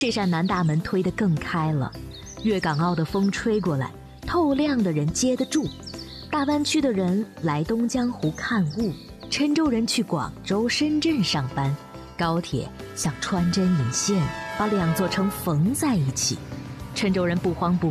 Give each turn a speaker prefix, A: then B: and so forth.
A: 这扇南大门推得更开了，粤港澳的风吹过来，透亮的人接得住。大湾区的人来东江湖看雾，郴州人去广州、深圳上班，高铁像穿针引线，把两座城缝在一起。郴州人不慌不